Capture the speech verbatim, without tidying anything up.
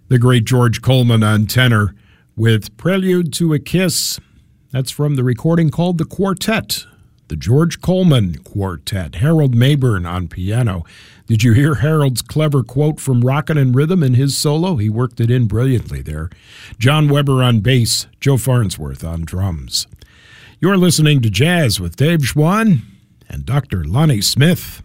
The great George Coleman on tenor with Prelude to a Kiss. That's from the recording called The Quartet, the George Coleman Quartet. Harold Mayburn on piano. Did you hear Harold's clever quote from Rockin' in Rhythm in his solo? He worked it in brilliantly there. John Weber on bass, Joe Farnsworth on drums. You're listening to Jazz with Dave Schwann and Doctor Lonnie Smith.